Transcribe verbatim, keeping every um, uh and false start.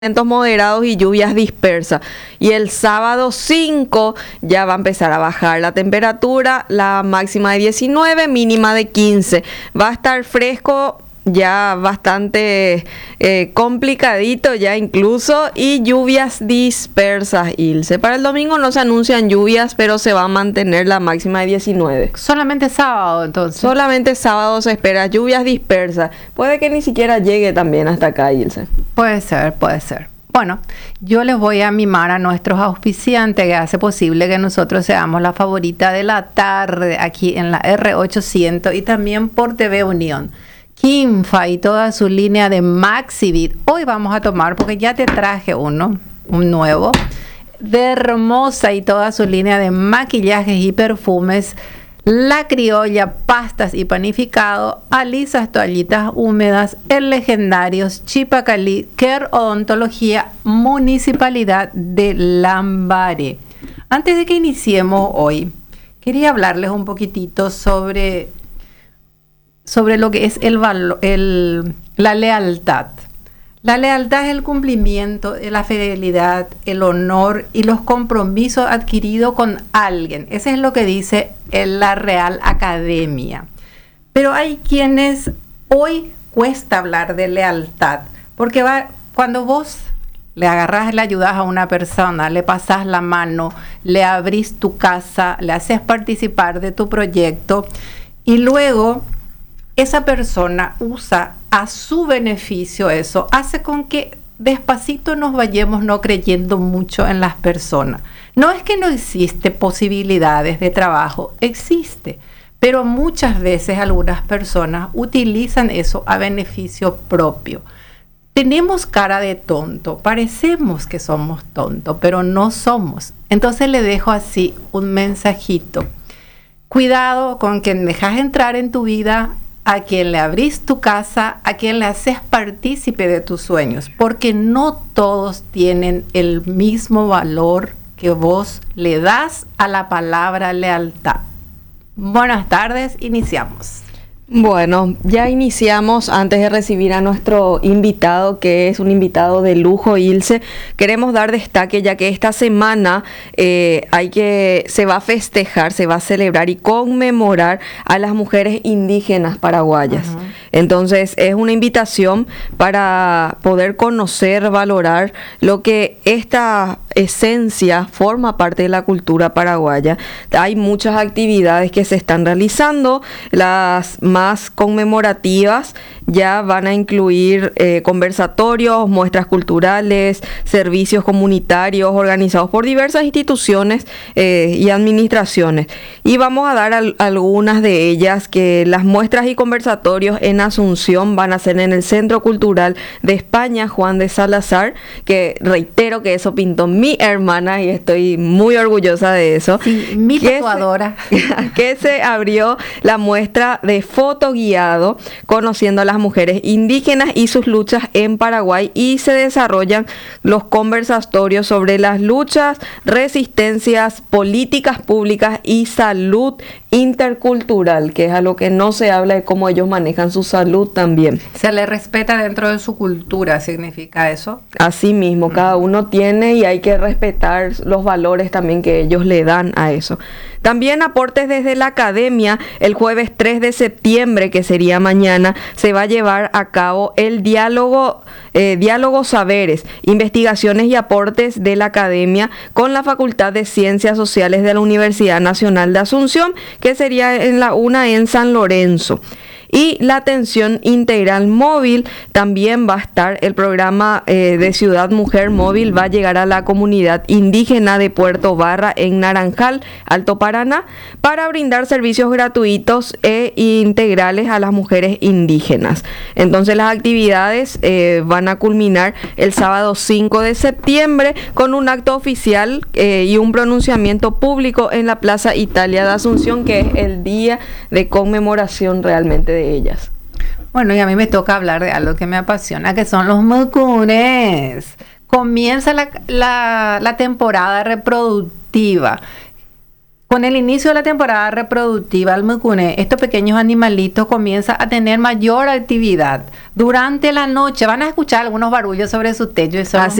Vientos moderados y lluvias dispersas. Y el sábado cinco ya va a empezar a bajar la temperatura, la máxima de diecinueve, mínima de quince. Va a estar fresco, ya bastante eh, complicadito ya incluso, y lluvias dispersas, Ilse. Para el domingo no se anuncian lluvias, pero se va a mantener la máxima de diecinueve. Solamente sábado, entonces. Solamente sábado se espera lluvias dispersas. Puede que ni siquiera llegue también hasta acá, Ilse. Puede ser, puede ser. Bueno, yo les voy a mimar a nuestros auspiciantes que hace posible que nosotros seamos la favorita de la tarde aquí en la R ochocientos y también por T V Unión. Kinfa y toda su línea de Maxivit. Hoy vamos a tomar, porque ya te traje uno, un nuevo, de Hermosa y toda su línea de maquillajes y perfumes. La Criolla, pastas y panificado, Alisas toallitas húmedas, el Legendarios, Chipacalí, Care Odontología, Municipalidad de Lambaré. Antes de que iniciemos hoy, quería hablarles un poquitito sobre, sobre lo que es el valo, el, la lealtad. La lealtad es el cumplimiento, la fidelidad, el honor y los compromisos adquiridos con alguien. Eso es lo que dice la Real Academia. Pero hay quienes hoy cuesta hablar de lealtad, porque va, cuando vos le agarras, le ayudas a una persona, le pasas la mano, le abrís tu casa, le haces participar de tu proyecto y luego esa persona usa a su beneficio eso, hace con que despacito nos vayamos no creyendo mucho en las personas. No es que no existe posibilidades de trabajo, existe, pero muchas veces algunas personas utilizan eso a beneficio propio. Tenemos cara de tonto, parecemos que somos tontos, pero no somos. Entonces le dejo así un mensajito. Cuidado con quien dejas entrar en tu vida, a quien le abrís tu casa, a quien le haces partícipe de tus sueños, porque no todos tienen el mismo valor que vos le das a la palabra lealtad. Buenas tardes, iniciamos. Bueno, ya iniciamos. Antes de recibir a nuestro invitado, que es un invitado de lujo, Ilse, queremos dar destaque, ya que esta semana eh, hay que se va a festejar, se va a celebrar y conmemorar a las mujeres indígenas paraguayas. Uh-huh. Entonces, es una invitación para poder conocer, valorar lo que esta esencia forma parte de la cultura paraguaya. Hay muchas actividades que se están realizando, las más conmemorativas ya van a incluir eh, conversatorios, muestras culturales, servicios comunitarios organizados por diversas instituciones eh, y administraciones. Y vamos a dar al, algunas de ellas, que las muestras y conversatorios en Asunción van a ser en el Centro Cultural de España Juan de Salazar, que reitero que eso pintó mi hermana y estoy muy orgullosa de eso. Sí, mi tatuadora. Que, que se abrió la muestra de foto guiado conociendo a las mujeres indígenas y sus luchas en Paraguay, y se desarrollan los conversatorios sobre las luchas, resistencias, políticas públicas y salud intercultural, que es a lo que no se habla de cómo ellos manejan su salud también. Se le respeta dentro de su cultura, ¿significa eso? Así mismo, uh-huh. Cada uno tiene y hay que respetar los valores también que ellos le dan a eso. También aportes desde la academia. El jueves tres de septiembre, que sería mañana, se va a llevar a cabo el diálogo, eh, diálogo saberes, investigaciones y aportes de la academia con la Facultad de Ciencias Sociales de la Universidad Nacional de Asunción, que sería en la una en San Lorenzo. Y la atención integral móvil también va a estar. El programa eh, de Ciudad Mujer Móvil va a llegar a la comunidad indígena de Puerto Barra en Naranjal, Alto Paraná, para brindar servicios gratuitos e integrales a las mujeres indígenas. Entonces las actividades eh, van a culminar el sábado cinco de septiembre con un acto oficial eh, y un pronunciamiento público en la Plaza Italia de Asunción, que es el día de conmemoración realmente de ellas. Bueno, y a mí me toca hablar de algo que me apasiona, que son los mucures. Comienza la, la, la temporada reproductiva. Con el inicio de la temporada reproductiva al mucune, estos pequeños animalitos comienzan a tener mayor actividad. Durante la noche van a escuchar algunos barullos sobre su techo y son Así